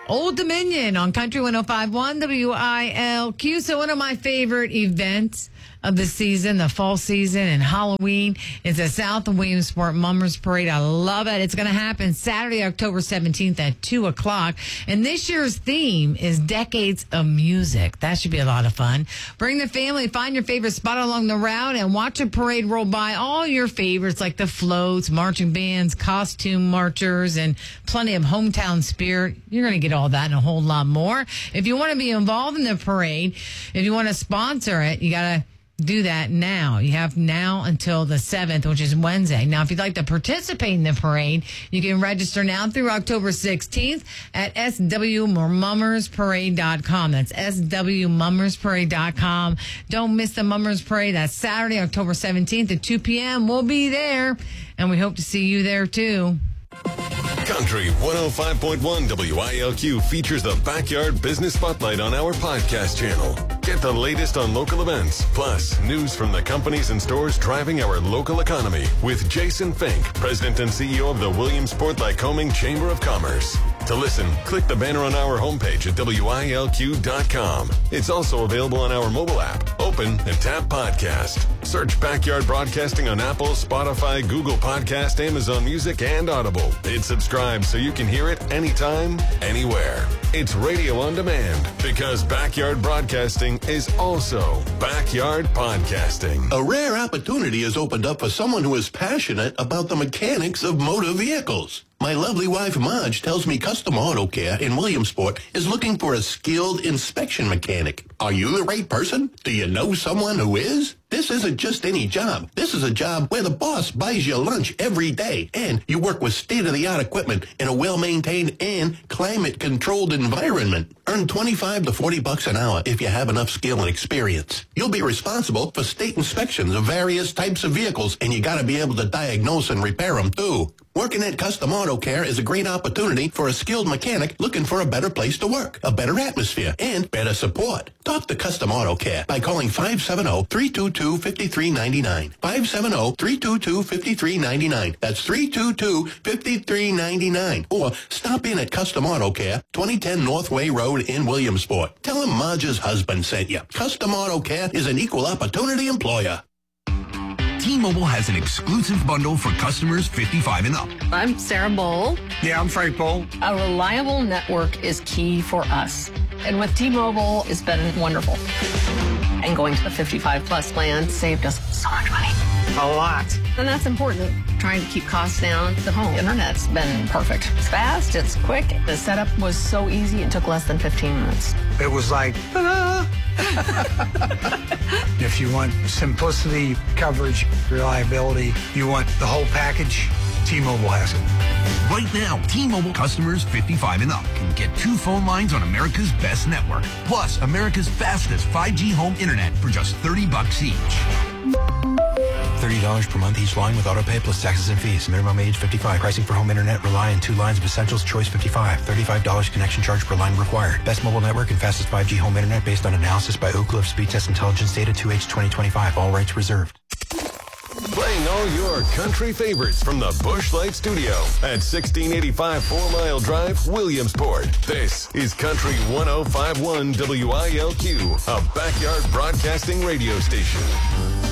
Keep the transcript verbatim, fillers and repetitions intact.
Old Dominion on Country one oh five point one W I L Q. So one of my favorite events of the season, the fall season and Halloween, is the South of Williamsport Mummers Parade. I love it. It's going to happen Saturday, October seventeenth at two o'clock. And this year's theme is Decades of Music. That should be a lot of fun. Bring the family, find your favorite spot along the route, and watch a parade roll by all your favorites like the floats, marching bands, costume marchers, and plenty of hometown spirit. You're going to get all that and a whole lot more. If you want to be involved in the parade, if you want to sponsor it, you got to do that now. You have now until the seventh, which is Wednesday. Now, if you'd like to participate in the parade, you can register now through October sixteenth at s w mummers parade dot com. That's s w mummers parade dot com. Don't miss the Mummers Parade. That's Saturday, October seventeenth at two p.m. We'll be there, and we hope to see you there, too. Country one oh five point one W I L Q features the Backyard Business Spotlight on our podcast channel. Get the latest on local events, plus news from the companies and stores driving our local economy with Jason Fink, President and C E O of the Williamsport-Lycoming Chamber of Commerce. To listen, click the banner on our homepage at W I L Q dot com. It's also available on our mobile app. Open and tap podcast. Search Backyard Broadcasting on Apple, Spotify, Google Podcast, Amazon Music, and Audible. Hit subscribe so you can hear it anytime, anywhere. It's radio on demand because Backyard Broadcasting is also Backyard Podcasting. A rare opportunity has opened up for someone who is passionate about the mechanics of motor vehicles. My lovely wife, Marge, tells me Custom Auto Care in Williamsport is looking for a skilled inspection mechanic. Are you the right person? Do you know someone who is? This isn't just any job. This is a job where the boss buys you lunch every day, and you work with state-of-the-art equipment in a well-maintained and climate-controlled environment. Earn twenty-five to forty bucks an hour if you have enough skill and experience. You'll be responsible for state inspections of various types of vehicles, and you got to be able to diagnose and repair them, too. Working at Custom Auto Care is a great opportunity for a skilled mechanic looking for a better place to work, a better atmosphere, and better support. Talk to Custom Auto Care by calling five seven zero, three two two, five three nine nine. five seven zero, three two two, five three nine nine. That's three two two, five three nine nine. Or stop in at Custom Auto Care, twenty ten Northway Road in Williamsport. Tell him Marge's husband sent you. Custom Auto Care is an equal opportunity employer. T-Mobile has an exclusive bundle for customers fifty-five and up. I'm Sarah Bowl. Yeah, I'm Frank Bowl. A reliable network is key for us. And with T-Mobile, it's been wonderful. And going to the fifty-five plus plan saved us so much money. A lot. And that's important. Trying to keep costs down. The home internet's been perfect. It's fast, it's quick. The setup was so easy, it took less than fifteen minutes. It was like, ta-da! If you want simplicity, coverage, reliability, you want the whole package, T-Mobile has it. Right now, T-Mobile customers fifty-five and up can get two phone lines on America's best network, plus America's fastest five G home internet for just thirty bucks each. thirty dollars per month each line with autopay plus taxes and fees. Minimum age fifty-five. Pricing for home internet rely on two lines of Essentials Choice fifty-five. thirty-five dollars connection charge per line required. Best mobile network and fastest five G home internet based on analysis by Ookla of Speed Test Intelligence Data two H twenty twenty-five. All rights reserved. Playing all your country favorites from the Busch Light Studio at sixteen eighty-five Four Mile Drive, Williamsport. This is Country one oh five point one W I L Q, a backyard broadcasting radio station.